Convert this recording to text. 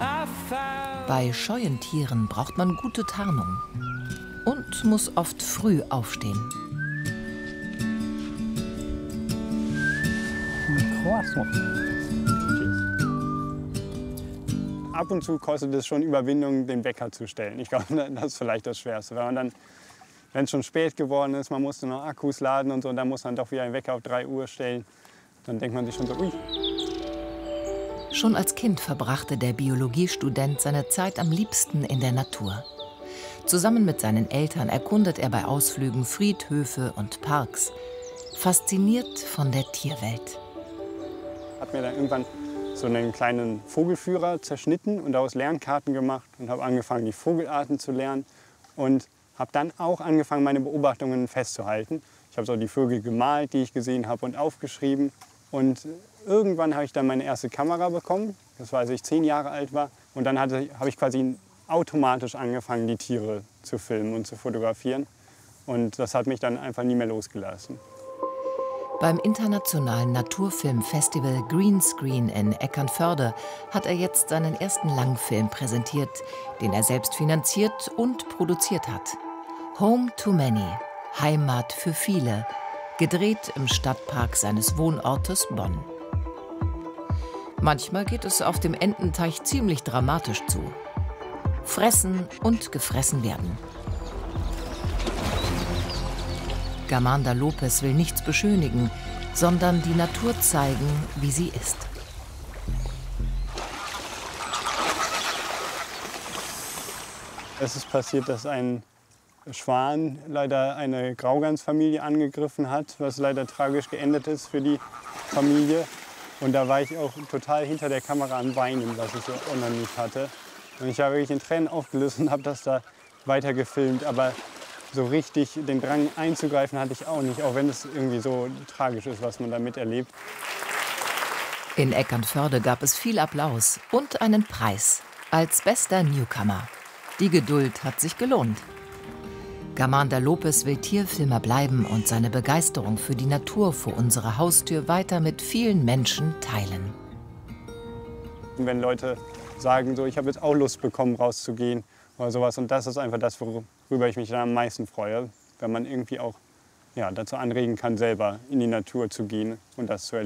Bei scheuen Tieren braucht man gute Tarnung und muss oft früh aufstehen. Ab und zu kostet es schon Überwindung, den Wecker zu stellen. Ich glaube, das ist vielleicht das Schwerste. Weil man dann, wenn es schon spät geworden ist, man musste noch Akkus laden und so, und dann muss man doch wieder einen Wecker auf 3 Uhr stellen. Dann denkt man sich schon so, ui. Schon als Kind verbrachte der Biologiestudent seine Zeit am liebsten in der Natur. Zusammen mit seinen Eltern erkundet er bei Ausflügen Friedhöfe und Parks, fasziniert von der Tierwelt. Hat mir dann irgendwann so einen kleinen Vogelführer zerschnitten und daraus Lernkarten gemacht und habe angefangen, die Vogelarten zu lernen und habe dann auch angefangen, meine Beobachtungen festzuhalten. Ich habe so die Vögel gemalt, die ich gesehen habe, und aufgeschrieben. Und irgendwann habe ich dann meine erste Kamera bekommen, das war, als ich 10 Jahre alt war. Und dann habe ich quasi automatisch angefangen, die Tiere zu filmen und zu fotografieren. Und das hat mich dann einfach nie mehr losgelassen. Beim internationalen Naturfilmfestival Greenscreen in Eckernförde hat er jetzt seinen ersten Langfilm präsentiert, den er selbst finanziert und produziert hat. Home to Many, Heimat für viele, gedreht im Stadtpark seines Wohnortes Bonn. Manchmal geht es auf dem Ententeich ziemlich dramatisch zu. Fressen und gefressen werden. Gamanda Lopez will nichts beschönigen, sondern die Natur zeigen, wie sie ist. Es ist passiert, dass ein Schwan leider eine Graugansfamilie angegriffen hat, was leider tragisch geendet ist für die Familie. Und da war ich auch total hinter der Kamera am Weinen, was ich so unheimlich hatte. Und ich habe wirklich in Tränen aufgelöst und habe das da weiter gefilmt. Aber so richtig den Drang einzugreifen hatte ich auch nicht, auch wenn es irgendwie so tragisch ist, was man da miterlebt. In Eckernförde gab es viel Applaus und einen Preis als bester Newcomer. Die Geduld hat sich gelohnt. Gamanda Lopez will Tierfilmer bleiben und seine Begeisterung für die Natur vor unserer Haustür weiter mit vielen Menschen teilen. Und wenn Leute sagen, so, ich habe jetzt auch Lust bekommen, rauszugehen oder sowas, und das ist einfach das, worüber ich mich dann am meisten freue, wenn man irgendwie auch dazu anregen kann, selber in die Natur zu gehen und das zu erleben.